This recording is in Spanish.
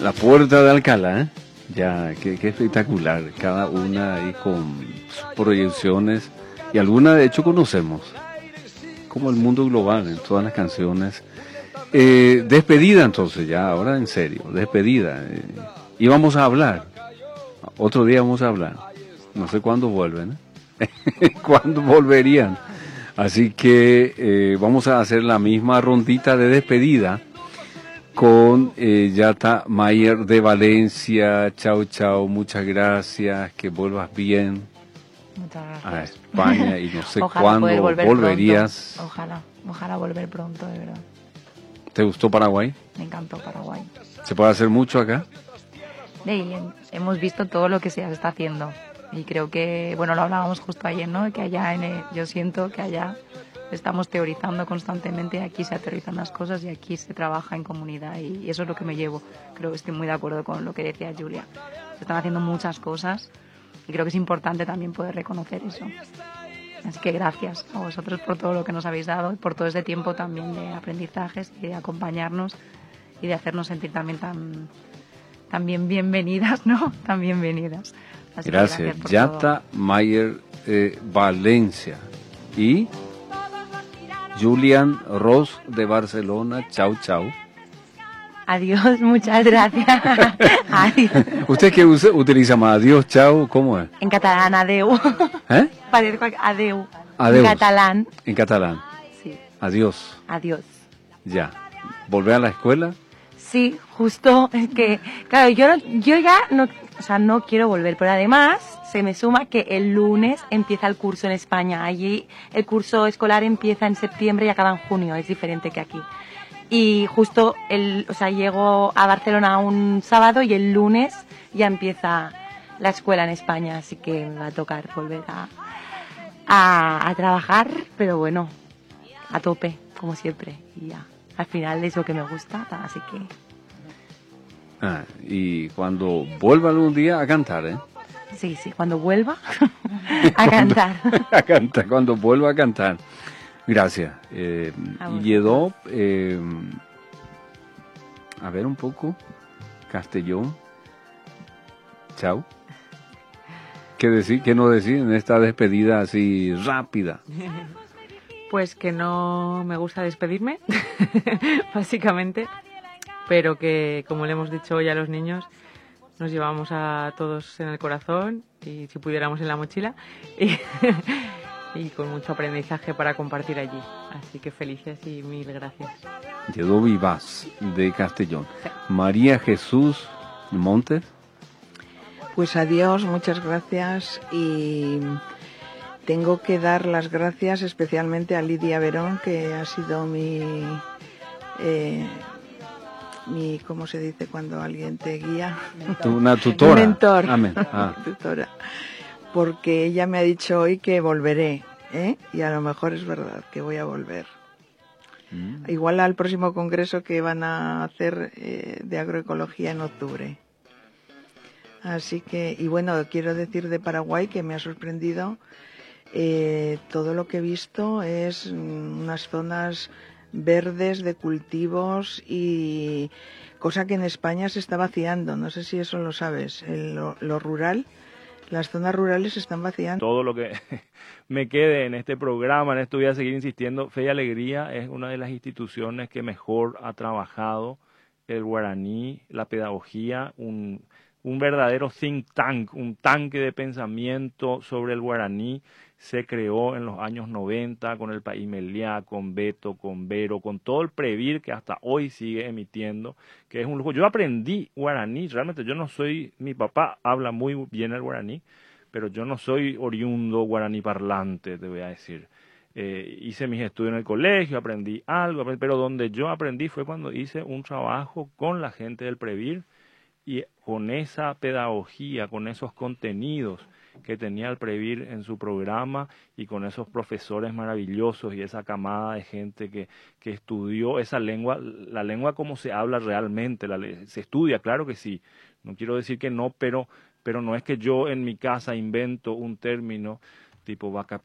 La puerta de Alcalá, ¿eh? Ya, qué espectacular, cada una y con proyecciones, y algunas de hecho conocemos, como el mundo global en todas las canciones. Despedida entonces, ya, ahora en serio, despedida. Y vamos a hablar, otro día vamos a hablar, no sé cuándo vuelven, ¿eh? ¿Cuándo volverían? Así que vamos a hacer la misma rondita de despedida con Yata Mayer de Valencia. Chao, chao, muchas gracias, que vuelvas bien. Muchas gracias. A España y no sé Ojalá cuándo volverías. Pronto. Ojalá volver pronto, de verdad. ¿Te gustó Paraguay? Me encantó Paraguay. ¿Se puede hacer mucho acá? Hemos visto todo lo que se está haciendo y creo que, bueno, lo hablábamos justo ayer, ¿no? Que allá, yo siento que allá estamos teorizando constantemente, aquí se aterrizan las cosas y aquí se trabaja en comunidad y eso es lo que me llevo. Creo que estoy muy de acuerdo con lo que decía Julia. Se están haciendo muchas cosas y creo que es importante también poder reconocer eso. Así que gracias a vosotros por todo lo que nos habéis dado y por todo este tiempo también de aprendizajes y de acompañarnos y de hacernos sentir también tan bienvenidas, ¿no? Tan bienvenidas. Así gracias. Yata Mayer Valencia y Julian Ross de Barcelona. Chau, chau. Adiós, muchas gracias. Adiós. ¿Usted qué utiliza más? Adiós, chau, ¿cómo es? En catalán, adeu. ¿Eh? Parezco adeu. Adeus. En catalán. En catalán. Sí. Adiós. Adiós. Ya. ¿Volver a la escuela? Sí, justo, es que, claro, yo ya no, o sea, no quiero volver, pero además se me suma que el lunes empieza el curso en España. Allí el curso escolar empieza en septiembre y acaba en junio, es diferente que aquí. Y justo, llego a Barcelona un sábado y el lunes ya empieza la escuela en España, así que me va a tocar volver a trabajar, pero bueno, a tope, como siempre, y ya. Al final es lo que me gusta, así que... y cuando vuelva algún día a cantar, ¿eh? Sí, cuando vuelva a cantar. A cantar, cuando vuelva a cantar. Gracias. Lledó, a ver un poco, Castellón. Chao. ¿Qué decir, qué no decir en esta despedida así rápida? Pues que no me gusta despedirme, básicamente, pero que, como le hemos dicho hoy a los niños, nos llevamos a todos en el corazón y si pudiéramos en la mochila y con mucho aprendizaje para compartir allí. Así que felices y mil gracias. Lledó Vivaz de Castellón. Sí. María Jesús Montes. Pues adiós, muchas gracias y... tengo que dar las gracias especialmente a Lidia Verón, que ha sido mi ¿cómo se dice cuando alguien te guía? Una tutora. Mentor. Amén. Tutora. Porque ella me ha dicho hoy que volveré, ¿eh? Y a lo mejor es verdad que voy a volver. Igual al próximo congreso que van a hacer de agroecología en octubre. Así que, y bueno, quiero decir de Paraguay que me ha sorprendido. Todo lo que he visto es unas zonas verdes de cultivos y cosa que en España se está vaciando. No sé si eso lo sabes. Lo rural, las zonas rurales se están vaciando. Todo lo que me quede en este programa, en esto voy a seguir insistiendo. Fe y Alegría es una de las instituciones que mejor ha trabajado el guaraní, la pedagogía, un verdadero think tank, un tanque de pensamiento sobre el guaraní. Se creó en los años 90 con el País Meliá, con Beto, con Vero, con todo el Previr que hasta hoy sigue emitiendo, que es un lujo. Yo aprendí guaraní, realmente yo no soy, mi papá habla muy bien el guaraní, pero yo no soy oriundo guaraní parlante, te voy a decir. Hice mis estudios en el colegio, aprendí algo, pero donde yo aprendí fue cuando hice un trabajo con la gente del Previr y con esa pedagogía, con esos contenidos que tenía el Previr en su programa y con esos profesores maravillosos y esa camada de gente que estudió esa lengua, la lengua como se habla realmente, se estudia, claro que sí, no quiero decir que no, pero no es que yo en mi casa invento un término tipo vaca